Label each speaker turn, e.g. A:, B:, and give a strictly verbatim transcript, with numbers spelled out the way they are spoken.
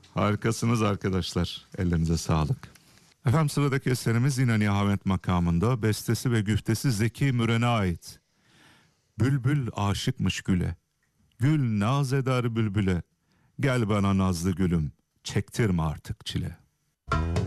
A: Harikasınız arkadaşlar. Ellerinize sağlık. Efendim sıradaki eserimiz yine Nihavent makamında. Bestesi ve güftesi Zeki Müren'e ait. Bülbül aşıkmış güle. Gül naz eder bülbüle. Gel bana nazlı gülüm. Çektirme artık çile.